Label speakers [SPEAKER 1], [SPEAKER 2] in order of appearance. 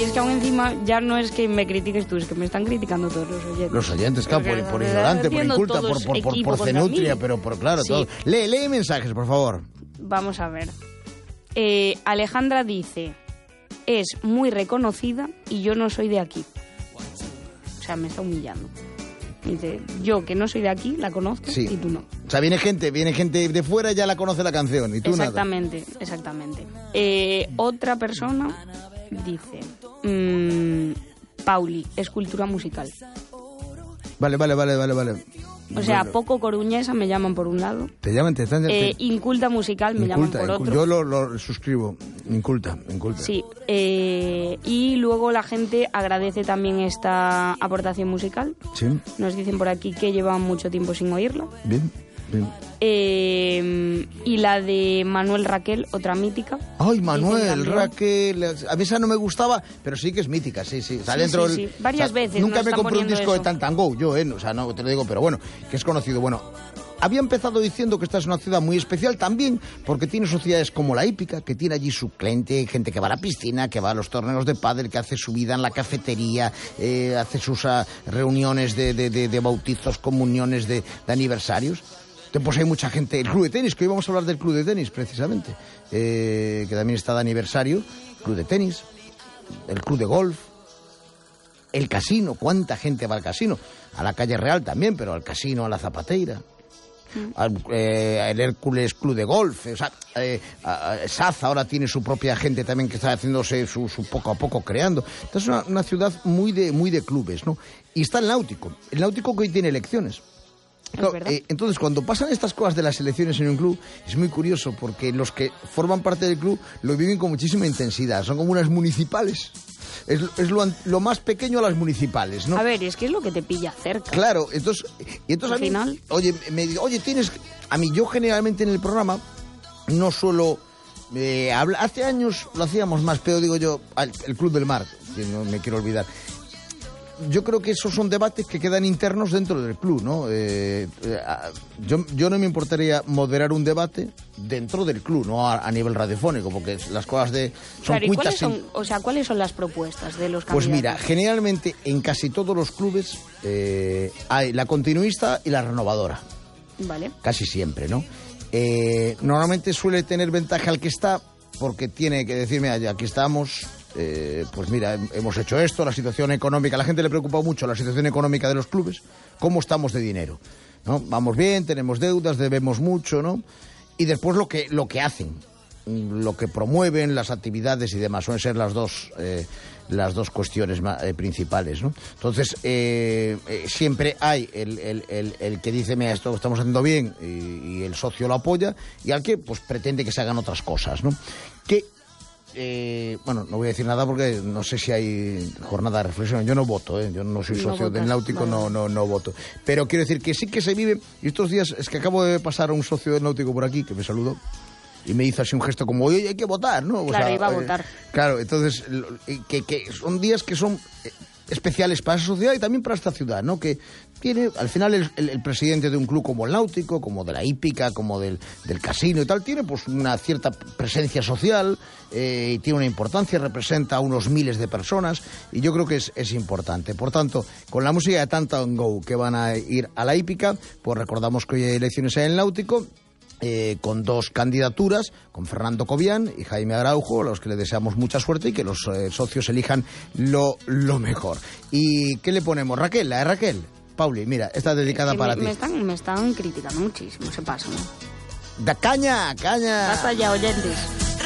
[SPEAKER 1] es que aún encima ya no es que me critiques tú, es que me están criticando todos los oyentes.
[SPEAKER 2] Los oyentes, claro, por ignorante, por inculta, por cenutria, pero claro, sí. Todo. Lee mensajes, por favor.
[SPEAKER 1] Vamos a ver. Alejandra dice, es muy reconocida y yo no soy de aquí. O sea, me está humillando. Dice, yo que no soy de aquí, la conozco, sí. Y tú no.
[SPEAKER 2] O sea, viene gente de fuera y ya la conoce la canción, y tú
[SPEAKER 1] exactamente,
[SPEAKER 2] nada.
[SPEAKER 1] Exactamente. Otra persona dice, Pauli, escultura musical.
[SPEAKER 2] Vale.
[SPEAKER 1] O sea, poco coruñesa me llaman por un lado.
[SPEAKER 2] ¿Te llaman?
[SPEAKER 1] Inculta musical me llaman por otro.
[SPEAKER 2] Yo lo suscribo. Inculta.
[SPEAKER 1] Sí. Y luego la gente agradece también esta aportación musical.
[SPEAKER 2] Sí.
[SPEAKER 1] Nos dicen por aquí que llevan mucho tiempo sin oírla.
[SPEAKER 2] Bien.
[SPEAKER 1] Y la de Manuel Raquel, otra mítica.
[SPEAKER 2] Ay, Manuel Raquel, a mí esa no me gustaba, pero sí que es mítica, sí. Está dentro
[SPEAKER 1] sí. Varias veces.
[SPEAKER 2] Nunca me compré un disco de Tantango, yo, o sea, no te lo digo, pero bueno, que es conocido. Bueno, había empezado diciendo que esta es una ciudad muy especial también porque tiene sociedades como la hípica, que tiene allí su cliente, gente que va a la piscina, que va a los torneos de pádel, que hace su vida en la cafetería, hace sus reuniones de bautizos, comuniones de aniversarios. Pues hay mucha gente, el club de tenis, que hoy vamos a hablar del club de tenis precisamente, que también está de aniversario, club de tenis, el club de golf, el casino, cuánta gente va al casino, a la calle Real también, pero al casino, a la Zapateira, el Hércules Club de Golf, o sea, Saz ahora tiene su propia gente también que está haciéndose su poco a poco creando. Entonces es una ciudad muy de clubes, ¿no? Y está el Náutico que hoy tiene elecciones. Claro, entonces, cuando pasan estas cosas de las elecciones en un club, es muy curioso porque los que forman parte del club lo viven con muchísima intensidad. Son como unas municipales. Es lo más pequeño a las municipales, ¿no?
[SPEAKER 1] A ver, es que es lo que te pilla cerca.
[SPEAKER 2] Claro, entonces
[SPEAKER 1] al final...
[SPEAKER 2] Oye, tienes... A mí, yo generalmente en el programa no suelo... hace años lo hacíamos más, pero digo yo, el Club del Mar, que no me quiero olvidar. Yo creo que esos son debates que quedan internos dentro del club, ¿no? Yo no me importaría moderar un debate dentro del club, no a nivel radiofónico, porque las cosas son cuitas.
[SPEAKER 1] ¿Cuáles son las propuestas de los candidatos?
[SPEAKER 2] Pues mira, generalmente en casi todos los clubes hay la continuista y la renovadora.
[SPEAKER 1] Vale.
[SPEAKER 2] Casi siempre, ¿no? Normalmente suele tener ventaja el que está, porque tiene que decirme, aquí estamos... pues mira, hemos hecho esto, la situación económica, a la gente le preocupa mucho la situación económica de los clubes, cómo estamos de dinero, ¿no? Vamos bien, tenemos deudas, debemos mucho, ¿no? Y después lo que hacen, lo que promueven, las actividades y demás, suelen ser las dos cuestiones principales, ¿no? Entonces, siempre hay el que dice, mira, esto lo estamos haciendo bien, y el socio lo apoya, y al que pues pretende que se hagan otras cosas, ¿no? Bueno, no voy a decir nada porque no sé si hay jornada de reflexión. Yo no voto, yo no soy socio del Náutico, no voto. Pero quiero decir que sí que se vive. Y estos días es que acabo de pasar a un socio del Náutico por aquí que me saludó y me hizo así un gesto como, oye, hay que votar, ¿no?
[SPEAKER 1] Claro, iba a votar.
[SPEAKER 2] Claro, entonces, que son días que son especiales para esa sociedad y también para esta ciudad, ¿no? Que tiene, al final, el presidente de un club como el Náutico, como de la hípica, como del casino y tal, tiene pues una cierta presencia social, y tiene una importancia, representa a unos miles de personas, y yo creo que es importante. Por tanto, con la música de Tantango que van a ir a la hípica, pues recordamos que hoy hay elecciones en el Náutico, con dos candidaturas, con Fernando Cobian y Jaime Araujo, a los que le deseamos mucha suerte y que los socios elijan lo mejor. ¿Y qué le ponemos? Raquel, la de Raquel. Pauli, mira, esta es dedicada para ti.
[SPEAKER 1] Me están criticando muchísimo, se pasa, ¿no?
[SPEAKER 2] ¡Da caña!
[SPEAKER 1] Basta ya, oyentes.